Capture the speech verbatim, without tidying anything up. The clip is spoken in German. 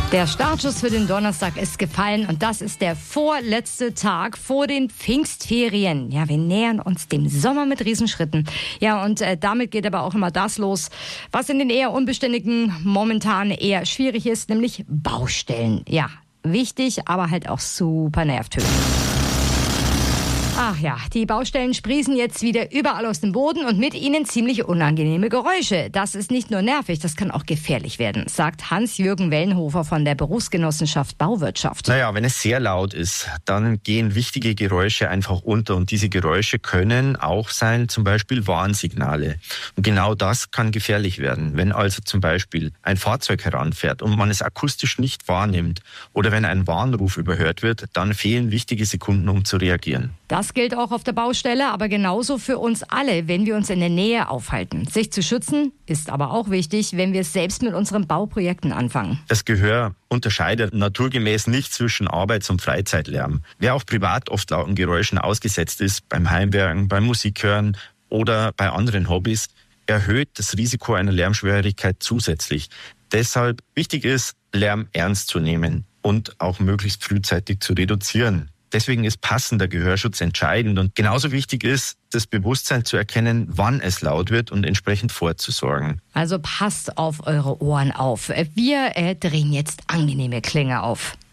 Der Startschuss für den Donnerstag ist gefallen und das ist der vorletzte Tag vor den Pfingstferien. Ja, wir nähern uns dem Sommer mit Riesenschritten. Ja, und äh, damit geht aber auch immer das los, was in den eher unbeständigen momentan eher schwierig ist, nämlich Baustellen. Ja, wichtig, aber halt auch super nervtötend. Ach ja, die Baustellen sprießen jetzt wieder überall aus dem Boden und mit ihnen ziemlich unangenehme Geräusche. Das ist nicht nur nervig, das kann auch gefährlich werden, sagt Hans-Jürgen Wellenhofer von der Berufsgenossenschaft Bauwirtschaft. Naja, wenn es sehr laut ist, dann gehen wichtige Geräusche einfach unter und diese Geräusche können auch sein, zum Beispiel Warnsignale. Und genau das kann gefährlich werden, wenn also zum Beispiel ein Fahrzeug heranfährt und man es akustisch nicht wahrnimmt oder wenn ein Warnruf überhört wird, dann fehlen wichtige Sekunden, um zu reagieren. Das gilt auch auf der Baustelle, aber genauso für uns alle, wenn wir uns in der Nähe aufhalten. Sich zu schützen ist aber auch wichtig, wenn wir selbst mit unseren Bauprojekten anfangen. Das Gehör unterscheidet naturgemäß nicht zwischen Arbeits- und Freizeitlärm. Wer auch privat oft lauten Geräuschen ausgesetzt ist, beim Heimwerken, beim Musikhören oder bei anderen Hobbys, erhöht das Risiko einer Lärmschwierigkeit zusätzlich. Deshalb wichtig ist, Lärm ernst zu nehmen und auch möglichst frühzeitig zu reduzieren. Deswegen ist passender Gehörschutz entscheidend und genauso wichtig ist, das Bewusstsein zu erkennen, wann es laut wird und entsprechend vorzusorgen. Also passt auf eure Ohren auf. Wir äh, drehen jetzt angenehme Klänge auf.